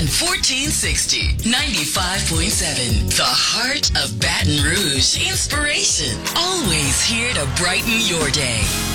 on 1460, 95.7. The heart of Baton Rouge. Inspiration. Always here to brighten your day.